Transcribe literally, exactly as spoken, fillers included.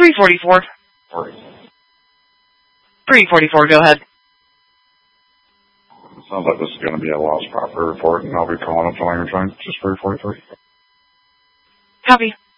three forty-four. three forty-four, go ahead. Sounds like this is going to be a lost property report, and I'll be calling up to Language Line, just three forty-three. Copy.